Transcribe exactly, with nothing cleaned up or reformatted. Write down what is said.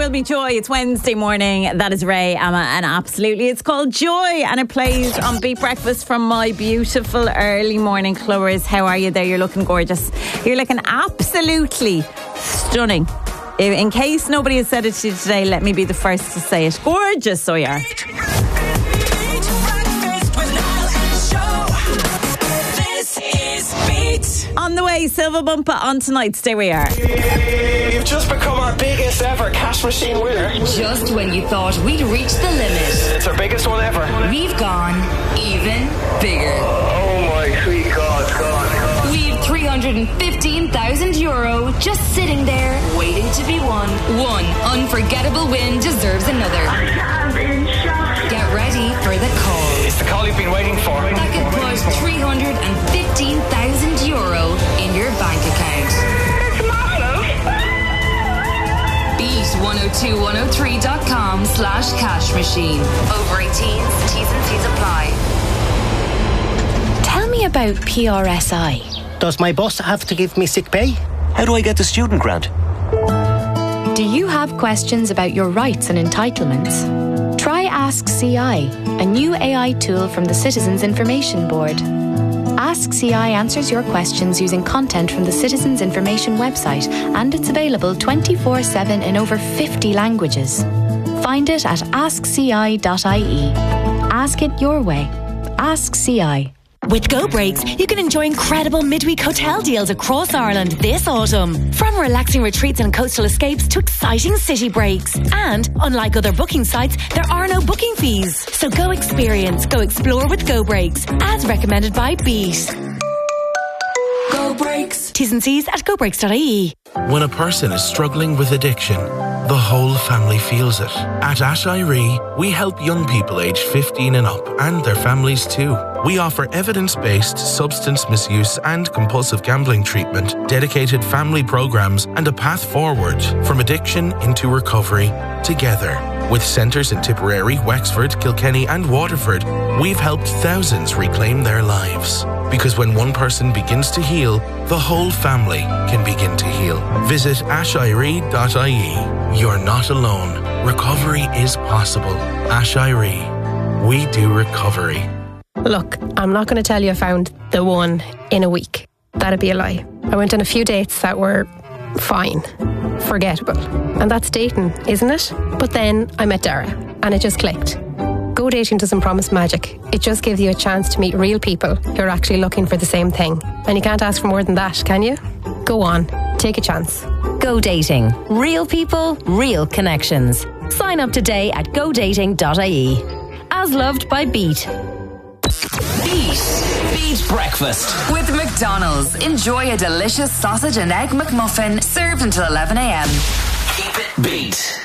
will be joy. It's Wednesday morning. That is Ray, Emma, and absolutely it's called Joy, and it plays on Beat Breakfast from my beautiful early morning clovers. How are you there? You're looking gorgeous. You're looking absolutely stunning. In case nobody has said it to you today, let me be the first to say it. Gorgeous, so you are. On the way, Silver Bumper on tonight's Stay We Are. You've just become our biggest ever cash machine winner. Just when you thought we'd reached the limit, It's our biggest one ever. we've gone even bigger. Oh my sweet God, God, God. We've three hundred fifteen thousand euro just sitting there waiting to be won. One unforgettable win deserves another. Get ready for the call. It's the call you've been waiting for. That could put three hundred fifteen thousand euro in your bank account. It's massive. Beat one oh two one oh three dot com slash cash machine. Over eighteens, T's and C's apply. Tell me about P R S I. Does my boss have to give me sick pay? How do I get the student grant? Do you have questions about your rights and entitlements? Try Ask C I, a new A I tool from the Citizens Information Board. Ask C I answers your questions using content from the Citizens Information website, and it's available twenty-four seven in over fifty languages. Find it at ask c i dot i e. Ask it your way. Ask C I. With Go Breaks, you can enjoy incredible midweek hotel deals across Ireland this autumn. From relaxing retreats and coastal escapes to exciting city breaks. And, unlike other booking sites, there are no booking fees. So go experience, go explore with Go Breaks, as recommended by Beat. Go Breaks. T's and C's at go breaks dot i e. When a person is struggling with addiction, the whole family feels it. At Ashiree, we help young people aged fifteen and up, and their families too. We offer evidence-based substance misuse and compulsive gambling treatment, dedicated family programs, and a path forward from addiction into recovery together. With centres in Tipperary, Wexford, Kilkenny and Waterford, we've helped thousands reclaim their lives. Because when one person begins to heal, the whole family can begin to heal. Visit ashiree dot i e. You're not alone. Recovery is possible. Ashiree. We do recovery. Look, I'm not going to tell you I found the one in a week. That'd be a lie. I went on a few dates that were fine, forgettable. And that's dating, isn't it? But then I met Dara and it just clicked. Go Dating doesn't promise magic. It just gives you a chance to meet real people who are actually looking for the same thing. And you can't ask for more than that, can you? Go on, take a chance. Go Dating. Real people, real connections. Sign up today at go dating dot i e. As loved by Beat. Beat. Beat Breakfast. With McDonald's, enjoy a delicious sausage and egg McMuffin served until eleven a.m. Keep it beat.